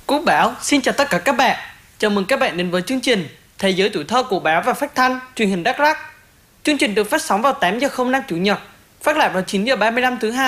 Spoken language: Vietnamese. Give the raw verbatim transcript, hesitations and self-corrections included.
Quốc Bảo xin chào tất cả các bạn. Chào mừng các bạn đến với chương trình Thế giới tuổi thơ của báo và phát thanh truyền hình Đắk Lắk. Chương trình được phát sóng vào tám giờ không năm chủ nhật, phát lại vào chín giờ ba mươi lăm thứ hai.